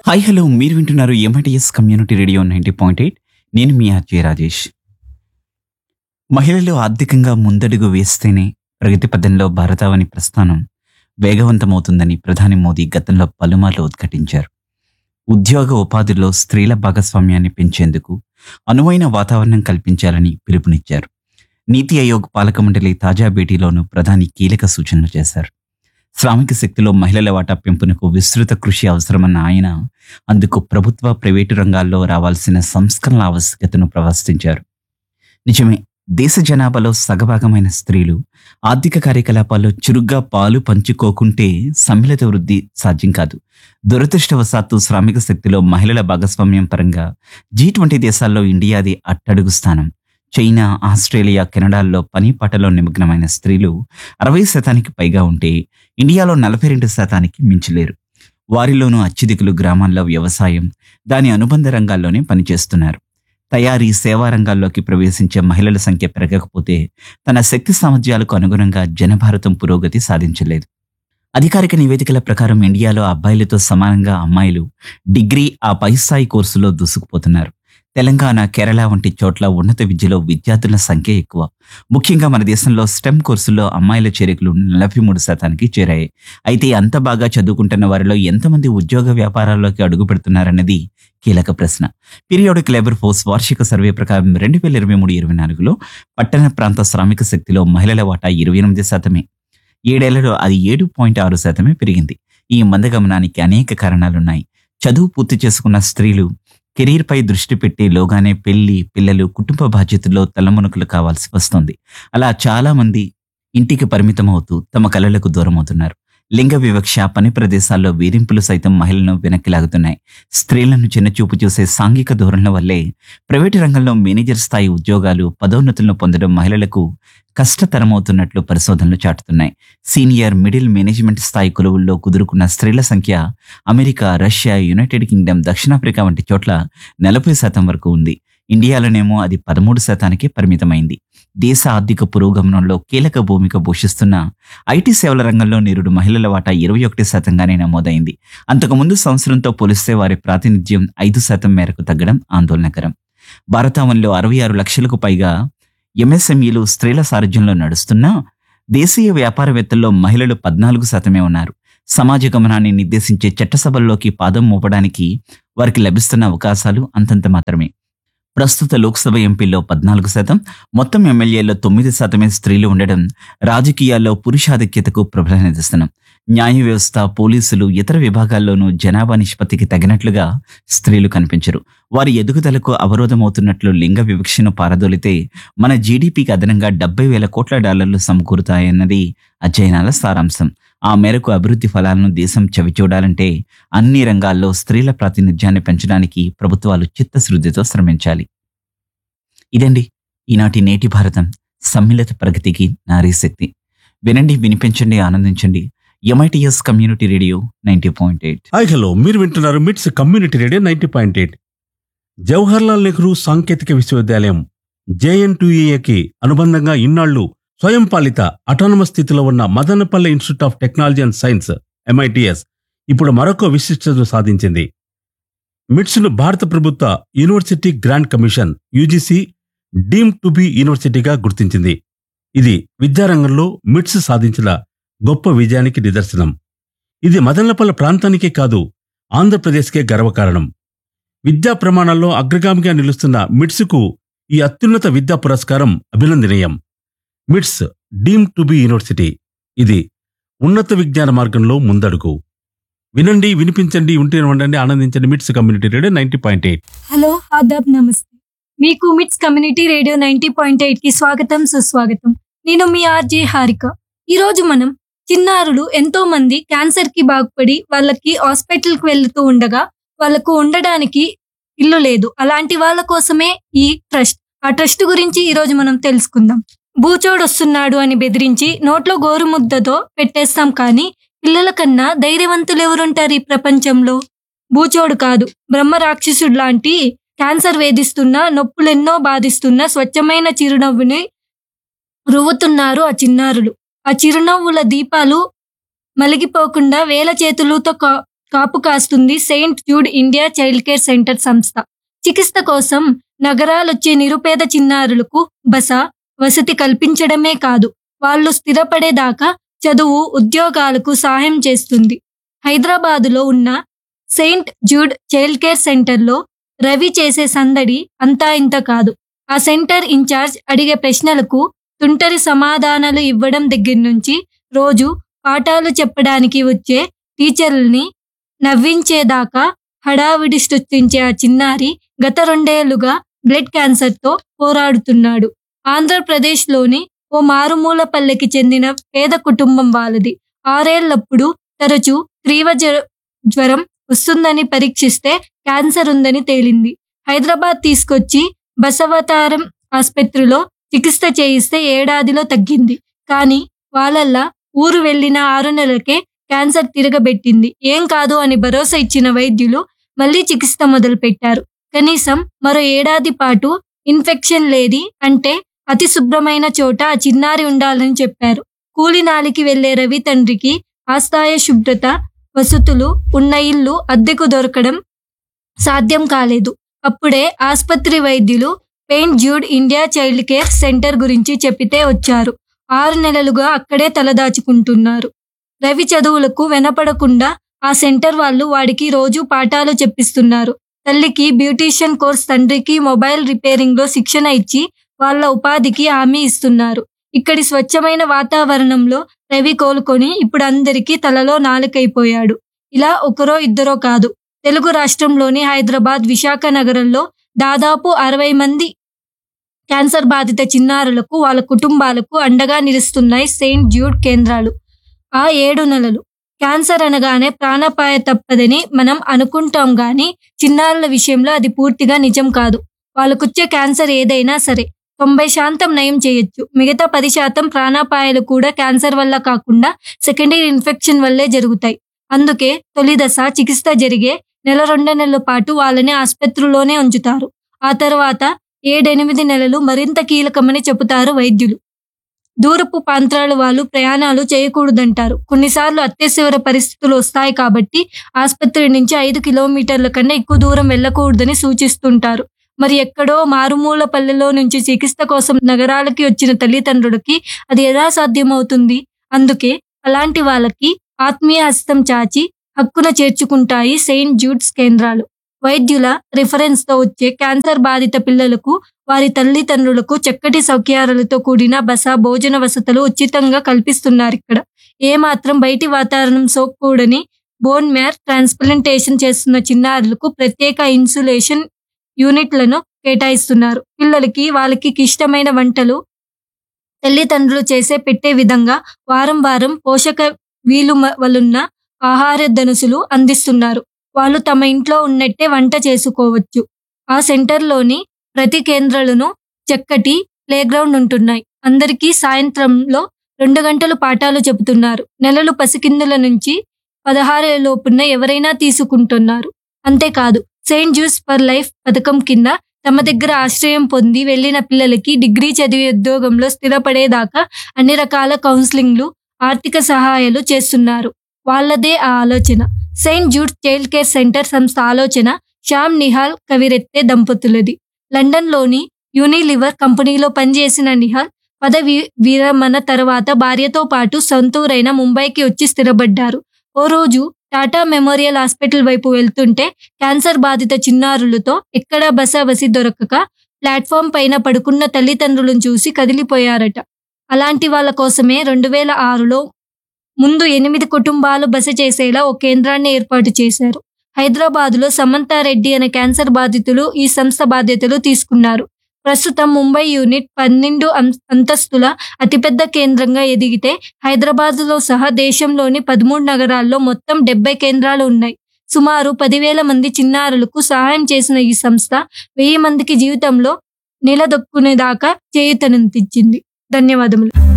Hi hello మీరు వింటున్నారు MITS community radio 90.8. నేను మీ ఆర్జే రాజేష్. మహిళలు ఆర్థికంగా ముందడుగు వేస్తేనే ప్రగతి పథంలో భారతావని ప్రస్థానం వేగవంతమవుతుందని ప్రధాని మోదీ గతంలో పలుమార్లు ఉద్ఘాటించారు. ఉద్యోగ ఉపాధిలో స్త్రీల భాగస్వామ్యాన్ని పెంచేందుకు అనువైన వాతావరణం కల్పించాలని పిలుపునిచ్చారు. నీతి ఆయోగ్ పాలక మండలి తాజా భేటీలోనూ ప్రధాని కీలక సూచనలు చేశారు. శ్రామిక శక్తిలో మహిళల వాటా పెంపునకు విస్తృత కృషి అవసరమన్న ఆయన అందుకు ప్రభుత్వ, ప్రైవేటు రంగాల్లో రావాల్సిన సంస్కరణల ఆవశ్యకతను ప్రస్తావించారు. నిజమే, దేశ జనాభాలో సగభాగమైన స్త్రీలు ఆర్థిక కార్యకలాపాల్లో చురుగ్గా పాలు పంచుకోకుంటే సమ్మిళిత వృద్ధి సాధ్యం కాదు. దురదృష్టవశాత్తు శ్రామిక శక్తిలో మహిళల భాగస్వామ్యం పరంగా G20 దేశాల్లో ఇండియాది అట్టడుగు స్థానం. చైనా, ఆస్ట్రేలియా, కెనడాల్లో పని పాటలో నిమగ్నమైన స్త్రీలు 60% పైగా ఉంటే ఇండియాలో 42% మించలేరు. వారిలోనూ అత్యధికులు గ్రామాల్లో వ్యవసాయం, దాని అనుబంధ రంగాల్లోనే పనిచేస్తున్నారు. తయారీ, సేవా రంగాల్లోకి ప్రవేశించే మహిళల సంఖ్య పెరగకపోతే తన శక్తి సామర్థ్యాలకు అనుగుణంగా జనభారతం పురోగతి సాధించలేదు. అధికారిక నివేదికల ప్రకారం ఇండియాలో అబ్బాయిలతో సమానంగా అమ్మాయిలు డిగ్రీ, ఆ పై స్థాయి కోర్సులో దూసుకుపోతున్నారు. తెలంగాణ, కేరళ వంటి చోట్ల ఉన్నత విద్యలో విద్యార్థుల సంఖ్య ఎక్కువ. ముఖ్యంగా మన దేశంలో స్టెమ్ కోర్సుల్లో అమ్మాయిల చేరికలు 43%కి చేరాయి. అయితే అంత బాగా చదువుకుంటున్న వారిలో ఎంతమంది ఉద్యోగ వ్యాపారాల్లోకి అడుగు పెడుతున్నారన్నది కీలక ప్రశ్న. పీరియాడిక్ లేబర్ ఫోర్స్ వార్షిక సర్వే ప్రకారం 2023-24లో పట్టణ ప్రాంత శ్రామిక శక్తిలో మహిళల వాటా 28%. 7 ఏళ్లలో అది 7.6% పెరిగింది. ఈ మందగమనానికి అనేక కారణాలున్నాయి. చదువు పూర్తి చేసుకున్న స్త్రీలు కెరీర్ పై దృష్టి పెట్టి లోగానే పెళ్లి, పిల్లలు, కుటుంబ బాధ్యతల్లో తలమునకలు కావాల్సి వస్తుంది. అలా చాలా మంది ఇంటికి పరిమితం అవుతూ తమ కలలకు దూరం అవుతున్నారు. లింగ వివక్ష, పని ప్రదేశాల్లో వేధింపులు సైతం మహిళలను వెనక్కి లాగుతున్నాయి. స్త్రీలను చిన్నచూపు చూసే సాంఘిక ధోరణుల వల్లే ప్రైవేటు రంగంలో మేనేజర్ స్థాయి ఉద్యోగాలు, పదోన్నతులను పొందడం మహిళలకు కష్టతరమవుతున్నట్లు పరిశోధనలు చాటుతున్నాయి. సీనియర్, మిడిల్ మేనేజ్మెంట్ స్థాయి కొలువుల్లో కుదురుకున్న స్త్రీల సంఖ్య అమెరికా, రష్యా, యునైటెడ్ కింగ్డమ్, దక్షిణాఫ్రికా వంటి చోట్ల 40% వరకు ఉంది. ఇండియాలోనేమో అది 13%కే పరిమితమైంది. దేశ ఆర్థిక పురోగమనంలో కీలక భూమిక పోషిస్తున్న ఐటీ సేవల రంగంలో నిరుడు మహిళల వాటా 21%గానే నమోదైంది. అంతకుముందు సంవత్సరంతో పోలిస్తే వారి ప్రాతినిధ్యం 5% మేరకు తగ్గడం ఆందోళనకరం. భారతావనిలో 66 లక్షలకు పైగా ఎంఎస్ఎంఈలు స్త్రీల సారథ్యంలో నడుస్తున్నా దేశీయ వ్యాపారవేత్తల్లో మహిళలు 14% ఉన్నారు. సమాజ గమనాన్ని నిర్దేశించే చట్టసభల్లోకి పాదం మోపడానికి వారికి లభిస్తున్న అవకాశాలు అంతంత మాత్రమే. ప్రస్తుత లోక్సభ ఎంపీల్లో 14%, మొత్తం ఎమ్మెల్యేల్లో 9% స్త్రీలు ఉండడం రాజకీయాల్లో పురుషాధిక్యతకు ప్రబల నిదర్శనం. న్యాయ వ్యవస్థ, పోలీసులు, ఇతర విభాగాల్లోనూ జనాభా నిష్పత్తికి తగినట్లుగా స్త్రీలు కనిపించరు. వారి ఎదుగుదలకు అవరోధమవుతున్నట్లు లింగ వివక్షను పారదోలితే మన జీడీపీకి అదనంగా $70,000 కోట్ల సమకూరుతాయన్నది అధ్యయనాల సారాంశం. ఆ మేరకు అభివృద్ధి ఫలాలను దేశం చవిచూడాలంటే అన్ని రంగాల్లో స్త్రీల ప్రాతినిధ్యాన్ని పెంచడానికి ప్రభుత్వాలు చిత్తశుద్ధితో శ్రమించాలి. ఇదండి ఈనాటి నేటి భారతం సమ్మిళిత ప్రగతికి నారీ శక్తి. వినండి, వినిపించండి, ఆనందించండి. MITS community radio 90.8. Hi hello, మీరు వింటున్నారు మిట్స్ కమ్యూనిటీ రేడియో 90.8. జవహర్లాల్ నెహ్రూ సాంకేతిక విశ్వవిద్యాలయం JNTUAకి అనుబంధంగా ఇన్నాళ్లు స్వయం పాలిత అటానమస్ స్థితిలో ఉన్న Madanapalle institute of technology and science MITS ఇప్పుడు మరొక విశిష్టతను సాధించింది. మిట్స్ను భారత ప్రభుత్వ university grant commission UGC deemed to be యూనివర్సిటీగా గుర్తించింది. ఇది విద్యారంగంలో మిట్స్ సాధించిన గొప్ప విజయానికి నిదర్శనం. ఇది మదనపల్లె ప్రాంతానికే కాదు, ఆంధ్రప్రదేశ్కే గర్వకారణం. విద్యా ప్రమాణాల్లో అగ్రగామిగా నిలుస్తున్న మిట్స్కు ఈ అత్యున్నత విద్యా పురస్కారం అభినందనీయం. మిట్స్ డీమ్డ్ టు బి యూనివర్సిటీ, ఇది ఉన్నత విజ్ఞాన మార్గంలో ముందడుగు. వినండి, వినిపించండి, ఉంటే ఉండండి, ఆనందించండి. మిట్స్ కమ్యూనిటీ రేడియో 90.8. హలో, ఆదాబ్, నమస్తే. మీకు మిట్స్ కమ్యూనిటీ రేడియో 90.8కి స్వాగతం, సుస్వాగతం. నేను మీ ఆర్జే హారిక. ఈరోజు మనం చిన్నారులు ఎంతో మంది క్యాన్సర్ కి బాగుపడి వాళ్ళకి హాస్పిటల్కి వెళ్తూ ఉండగా వాళ్ళకు ఉండడానికి ఇల్లు లేదు. అలాంటి వాళ్ళ కోసమే ఈ ట్రస్ట్. ఆ ట్రస్ట్ గురించి ఈరోజు మనం తెలుసుకుందాం. బూచోడు వస్తున్నాడు అని బెదిరించి నోట్లో గోరుముద్దతో పెట్టేస్తాం, కానీ పిల్లల కన్నా ధైర్యవంతులు ఎవరుంటారు ఈ ప్రపంచంలో? బూచోడు కాదు, బ్రహ్మ రాక్షసుడు లాంటి క్యాన్సర్ వేధిస్తున్న, నొప్పులెన్నో బాధిస్తున్న స్వచ్ఛమైన చిరునవ్వుని రువ్వుతున్నారు ఆ చిన్నారులు. ఆ చిరునవ్వుల దీపాలు మలిగిపోకుండా వేల చేతులతో కాపు కాస్తుంది Saint Jude India child care centre సంస్థ. చికిత్స కోసం నగరాలొచ్చే నిరుపేద చిన్నారులకు వసతి కల్పించడమే కాదు, వాళ్ళు స్థిరపడేదాకా చదువు, ఉద్యోగాలకు సహాయం చేస్తుంది. హైదరాబాదులో ఉన్న సెయింట్ జూడ్ చైల్డ్ కేర్ సెంటర్లో రవి చేసే సందడి అంతా ఇంత కాదు. ఆ సెంటర్ ఇన్ఛార్జ్ అడిగే ప్రశ్నలకు తుంటరి సమాధానాలు ఇవ్వడం దగ్గర నుంచి రోజు పాఠాలు చెప్పడానికి వచ్చే టీచర్లని నవ్వించేదాకా హడావిడి సృష్టించే ఆ చిన్నారి గత 2 ఏళ్లుగా బ్లడ్ క్యాన్సర్తో పోరాడుతున్నాడు. ఆంధ్రప్రదేశ్లోని ఓ మారుమూల పల్లెకి చెందిన పేద కుటుంబం వాళ్ళది. 6 ఏళ్లప్పుడు తరచూ తీవ్ర జ్వరం వస్తుందని పరీక్షిస్తే క్యాన్సర్ ఉందని తేలింది. హైదరాబాద్ తీసుకొచ్చి బసవతారం ఆసుపత్రిలో చికిత్స చేయిస్తే ఏడాదిలో తగ్గింది. కానీ వాళ్ళల్లా ఊరు వెళ్లిన 6 నెలలకే క్యాన్సర్ తిరగబెట్టింది. ఏం కాదు అని భరోసా ఇచ్చిన వైద్యులు మళ్లీ చికిత్స మొదలుపెట్టారు. కనీసం మరో ఏడాది పాటు ఇన్ఫెక్షన్ లేది అంటే అతి శుభ్రమైన చోట ఆ చిన్నారి ఉండాలని చెప్పారు. కూలినాలికి వెళ్లే రవి తండ్రికి ఆస్థాయ శుభ్రత, వసతులు ఉన్న ఇల్లు అద్దెకు దొరకడం సాధ్యం కాలేదు. అప్పుడే ఆసుపత్రి వైద్యులు Saint Jude India child care centre గురించి చెప్పితే వచ్చారు. 6 నెలలుగా అక్కడే తలదాచుకుంటున్నారు. రవి చదువులకు వెనపడకుండా ఆ సెంటర్ వాళ్ళు వాడికి రోజు పాఠాలు చెప్పిస్తున్నారు. తల్లికి బ్యూటీషియన్ కోర్స్, తండ్రికి మొబైల్ రిపేరింగ్ లో శిక్షణ ఇచ్చి వాళ్ళ ఉపాధికి హామీ ఇస్తున్నారు. ఇక్కడి స్వచ్ఛమైన వాతావరణంలో రవి కోలుకొని ఇప్పుడు అందరికీ తలలో నాలుకైపోయాడు. ఇలా ఒకరో ఇద్దరో కాదు, తెలుగు రాష్ట్రంలోని హైదరాబాద్, విశాఖ నగరంలో దాదాపు 60 మంది క్యాన్సర్ బాధిత చిన్నారులకు, వాళ్ళ కుటుంబాలకు అండగా నిలుస్తున్నాయి సెయింట్ జూడ్ కేంద్రాలు. ఆ 7 నెలలు క్యాన్సర్ అనగానే ప్రాణాపాయ తప్పదని మనం అనుకుంటాం గాని చిన్నారుల విషయంలో అది పూర్తిగా నిజం కాదు. వాళ్ళకొచ్చే క్యాన్సర్ ఏదైనా సరే 90% నయం చేయొచ్చు. మిగతా 10% ప్రాణాపాయాలు కూడా క్యాన్సర్ వల్ల కాకుండా సెకండరీ ఇన్ఫెక్షన్ వల్లే జరుగుతాయి. అందుకే తొలి దశ చికిత్స జరిగే 1-2 నెలల పాటు వాళ్ళని ఆసుపత్రిలోనే ఉంచుతారు. ఆ తర్వాత 7-8 నెలలు మరింత కీలకమని చెబుతారు వైద్యులు. దూరపు ప్రాంతాల వాళ్ళు ప్రయాణాలు చేయకూడదంటారు. కొన్నిసార్లు అత్యవసర పరిస్థితులు వస్తాయి కాబట్టి ఆసుపత్రి నుంచి 5 కిలోమీటర్ల కన్నా ఎక్కువ దూరం వెళ్ళకూడదని సూచిస్తుంటారు. మరి ఎక్కడో మారుమూల పల్లెలో నుంచి చికిత్స కోసం నగరాలకి వచ్చిన తల్లిదండ్రులకి అది ఎలా సాధ్యమవుతుంది? అందుకే అలాంటి వాళ్ళకి ఆత్మీయ హస్తం చాచి హక్కున చేర్చుకుంటాయి సెయింట్ జూడ్స్ కేంద్రాలు. వైద్యుల రిఫరెన్స్ తో వచ్చే క్యాన్సర్ బాధిత పిల్లలకు, వారి తల్లిదండ్రులకు చక్కటి సౌకర్యాలతో కూడిన భోజన వసతులు ఉచితంగా కల్పిస్తున్నారు. ఇక్కడ ఏమాత్రం బయటి వాతావరణం సోకకూడని బోన్ మ్యార్ ట్రాన్స్ప్లాంటేషన్ చేస్తున్న చిన్నారులకు ప్రత్యేక ఇన్సులేషన్ యూనిట్లను కేటాయిస్తున్నారు. పిల్లలకి వాళ్ళకి ఇష్టమైన వంటలు తల్లిదండ్రులు చేసే పెట్టే విధంగా వారం పోషక విలువలున్న ఆహార ధనుసులు అందిస్తున్నారు. వాళ్ళు తమ ఇంట్లో ఉన్నట్టే వంట చేసుకోవచ్చు. ఆ సెంటర్లోని ప్రతి కేంద్రాలను చక్కటి ప్లేగ్రౌండ్ ఉంటున్నాయి. అందరికీ సాయంత్రంలో 2 గంటలు పాఠాలు చెబుతున్నారు. నెలలు పసికిందుల నుంచి 16 లోపున్న ఎవరైనా తీసుకుంటున్నారు. అంతేకాదు, సెయింట్ జూడ్స్ ఫర్ లైఫ్ పథకం కింద తమ దగ్గర ఆశ్రయం పొంది వెళ్లిన పిల్లలకి డిగ్రీ చదివి ఉద్యోగంలో స్థిరపడేదాకా అన్ని రకాల కౌన్సిలింగ్లు, ఆర్థిక సహాయాలు చేస్తున్నారు. వాళ్ళదే ఆ ఆలోచన. Saint Jude child care centre సంస్థ ఆలోచన శ్యామ్ నిహాల్ కవిరెత్తే దంపతులది. లండన్లోని యూనిలివర్ కంపెనీలో పనిచేసిన నిహాల్ పదవి విరమణ తర్వాత భార్యతో పాటు సొంతూరైన ముంబైకి వచ్చి స్థిరపడ్డారు. ఓ రోజు టాటా మెమోరియల్ హాస్పిటల్ వైపు వెళ్తుంటే క్యాన్సర్ బాధిత చిన్నారులతో ఎక్కడా బసవసి దొరకక ప్లాట్ఫామ్ పైన పడుకున్న తల్లిదండ్రులను చూసి కదిలిపోయారట. అలాంటి వాళ్ళ కోసమే 2006లో ముందు 8 కుటుంబాలు బస చేసేలా ఓ కేంద్రాన్ని ఏర్పాటు చేశారు. హైదరాబాదులో సమంతారెడ్డి అనే క్యాన్సర్ బాధితులు ఈ సంస్థ బాధ్యతలు తీసుకున్నారు. ప్రస్తుతం ముంబై యూనిట్ 12 అంతస్తుల అతిపెద్ద కేంద్రంగా ఎదిగితే హైదరాబాద్లో సహా దేశంలోని 13 నగరాల్లో మొత్తం 70 కేంద్రాలు ఉన్నాయి. సుమారు 10,000 మంది చిన్నారులకు సహాయం చేసిన ఈ సంస్థ 1000 మందికి జీవితంలో నిలదొక్కునేదాకా చేయూతనందించింది. ధన్యవాదములు.